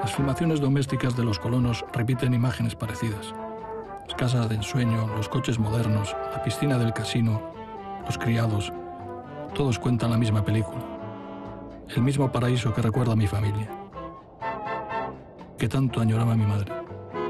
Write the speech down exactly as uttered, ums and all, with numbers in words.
Las filmaciones domésticas de los colonos repiten imágenes parecidas. Las casas de ensueño, los coches modernos, la piscina del casino, los criados, todos cuentan la misma película. El mismo paraíso que recuerda a mi familia, que tanto añoraba mi madre.